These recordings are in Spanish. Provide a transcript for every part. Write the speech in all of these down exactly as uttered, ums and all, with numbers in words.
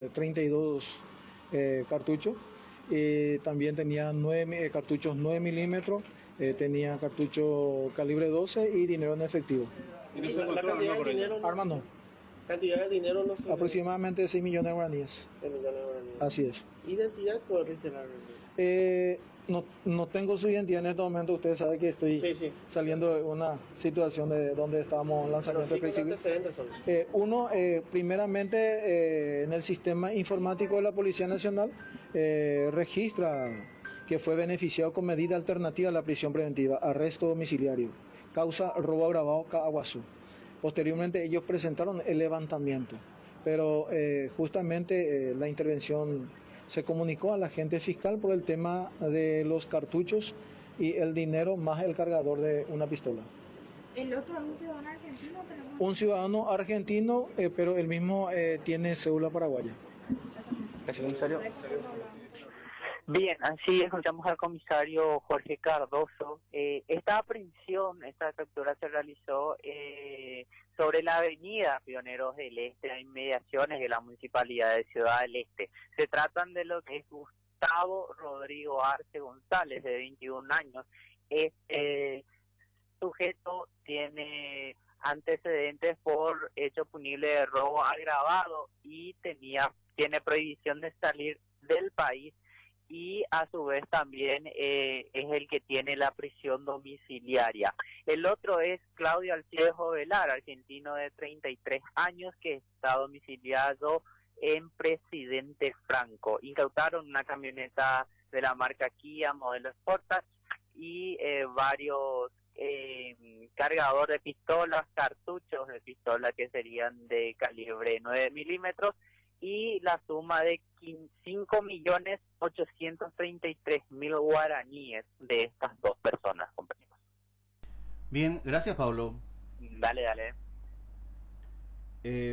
treinta y dos eh, cartuchos. Eh, también tenía nueve eh, cartuchos nueve milímetros, eh, tenía cartucho calibre doce y dinero en efectivo. ¿Y no se encontró arma por ella? Arma no. ¿Cantidad de dinero no se... Aproximadamente seis millones de guaraníes. seis millones de guaraníes. Así es. ¿Identidad puede reiterar? Eh, no, no tengo su identidad en este momento. Ustedes saben que estoy sí, sí. saliendo de una situación de donde estábamos lanzando Los antecedentes son. Eh, uno, eh, primeramente, eh, en el sistema informático de la Policía Nacional eh, registra que fue beneficiado con medida alternativa a la prisión preventiva, arresto domiciliario, causa robo agravado Caaguazú. Posteriormente ellos presentaron el levantamiento, pero eh, justamente eh, la intervención se comunicó al agente fiscal por el tema de los cartuchos y el dinero más el cargador de una pistola. ¿El otro es un ciudadano argentino? Pero no... Un ciudadano argentino, eh, pero el mismo eh, tiene cédula paraguaya. ¿Es en serio? Bien, así escuchamos al comisario Jorge Cardoso. Eh, esta aprehensión, esta captura se realizó eh, sobre la avenida Pioneros del Este, a inmediaciones de la Municipalidad de Ciudad del Este. Se tratan de lo que es Gustavo Rodrigo Arce González, de veintiún años. Este sujeto tiene antecedentes por hecho punible de robo agravado y tenía tiene prohibición de salir del país. Y a su vez también eh, es el que tiene la prisión domiciliaria. El otro es Claudio Alciejo Velar, argentino de treinta y tres años, que está domiciliado en Presidente Franco. Incautaron una camioneta de la marca Kia, modelo Sportage, y eh, varios eh, cargadores de pistolas, cartuchos de pistola que serían de calibre nueve milímetros, y la suma de cinco millones ochocientos treinta y tres mil guaraníes de estas dos personas, compañeros. Bien, gracias, Pablo. Dale, dale. Eh,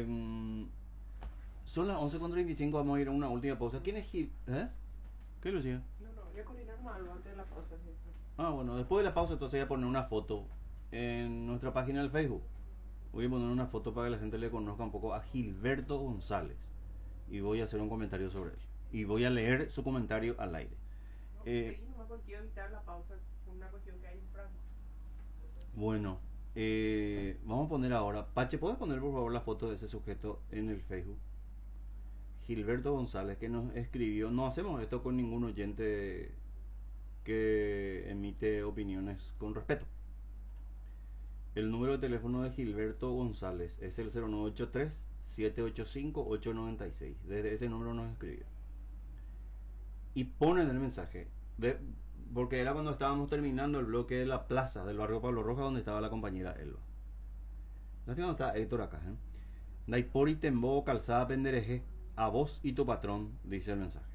son las once con treinta y cinco, vamos a ir a una última pausa. ¿Quién es Gil? ¿Eh? ¿Qué, Lucía? No, no, voy a coordinar algo antes de la pausa. ¿Sí? Ah, bueno, después de la pausa entonces voy a poner una foto en nuestra página del Facebook. Voy a poner una foto para que la gente le conozca un poco a Gilberto González. Y voy a hacer un comentario sobre él. Y voy a leer su comentario al aire. No, eh, no me quiero evitar la pausa por una cuestión que hay en Franco. Bueno, eh, vamos a poner ahora. Pache, ¿puedes poner por favor la foto de ese sujeto en el Facebook? Gilberto González, que nos escribió. No hacemos esto con ningún oyente que emite opiniones con respeto. El número de teléfono de Gilberto González es el cero nueve ocho tres, siete ocho cinco, ocho nueve seis. Desde ese número nos escribió. Y ponen el mensaje. De, porque era cuando estábamos terminando el bloque de la plaza del barrio Pablo Rojas, donde estaba la compañera Elba. No está Héctor acá, ¿eh? Daipori Tembo Calzada Pendereje, a vos y tu patrón, dice el mensaje.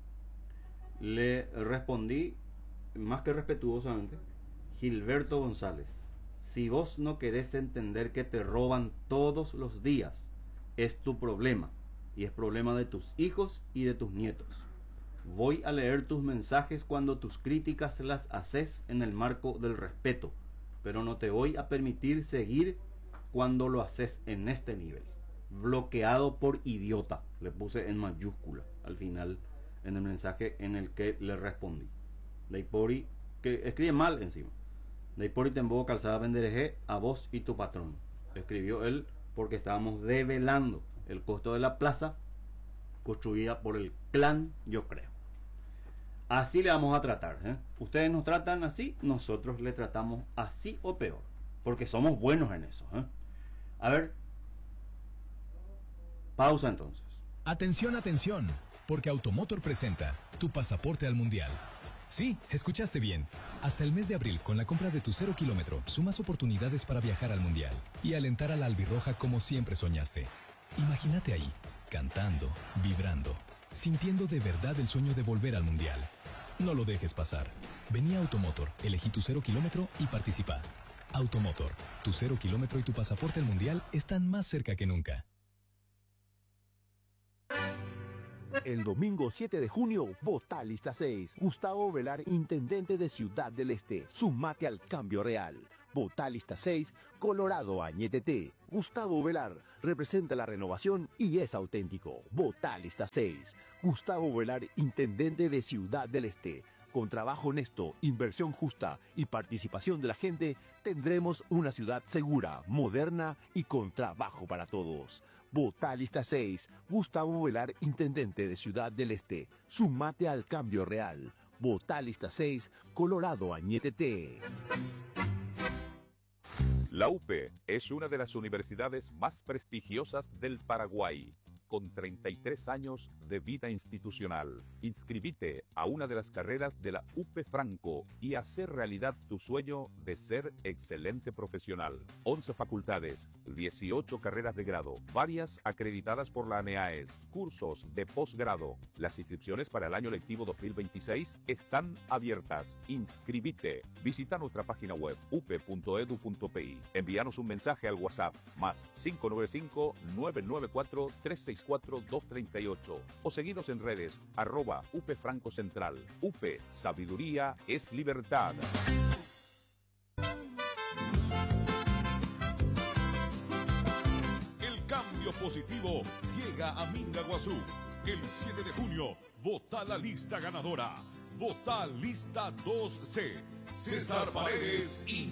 Le respondí, más que respetuosamente, Gilberto González, si vos no querés entender que te roban todos los días, es tu problema, y es problema de tus hijos y de tus nietos. Voy a leer tus mensajes cuando tus críticas las haces en el marco del respeto, pero no te voy a permitir seguir cuando lo haces en este nivel. Bloqueado por idiota, le puse en mayúscula al final en el mensaje en el que le respondí. Daipori, que escribe mal encima. Daipori Tembo Calzada Pendereje, a vos y tu patrón. Escribió él porque estábamos develando el costo de la plaza construida por el clan, yo creo. Así le vamos a tratar, ¿eh? Ustedes nos tratan así, nosotros le tratamos así o peor, porque somos buenos en eso, ¿eh? A ver, pausa entonces. Atención, atención, porque Automotor presenta tu pasaporte al Mundial. Sí, escuchaste bien. Hasta el mes de abril, con la compra de tu cero kilómetro, sumas oportunidades para viajar al Mundial y alentar a la albirroja como siempre soñaste. Imagínate ahí, cantando, vibrando, sintiendo de verdad el sueño de volver al Mundial. No lo dejes pasar. Vení a Automotor, elegí tu cero kilómetro y participa. Automotor, tu cero kilómetro y tu pasaporte al Mundial están más cerca que nunca. El domingo siete de junio, vota lista seis. Gustavo Velar, intendente de Ciudad del Este. Sumate al cambio real. Vota lista seis, Colorado Añetete. Gustavo Velar representa la renovación y es auténtico. Vota lista seis. Gustavo Velar, intendente de Ciudad del Este. Con trabajo honesto, inversión justa y participación de la gente, tendremos una ciudad segura, moderna y con trabajo para todos. Vota lista seis. Gustavo Velar, intendente de Ciudad del Este. Sumate al cambio real. Vota lista seis, Colorado Añetete. La U P E es una de las universidades más prestigiosas del Paraguay, con treinta y tres años de vida institucional. Inscribite a una de las carreras de la U P Franco y hacer realidad tu sueño de ser excelente profesional. once facultades, dieciocho carreras de grado, varias acreditadas por la ANEAES, cursos de posgrado. Las inscripciones para el año lectivo dos mil veintiséis están abiertas. Inscribite. Visita nuestra página web u p e punto e d u punto p i. Envíanos un mensaje al WhatsApp más cinco nueve cinco, nueve nueve cuatro, tres seis cuatro dos tres ocho o seguinos en redes arroba U P Franco Central. U P E, sabiduría es libertad. El cambio positivo llega a Mingaguazú. El siete de junio, vota la lista ganadora. Vota lista dos C. César Paredes y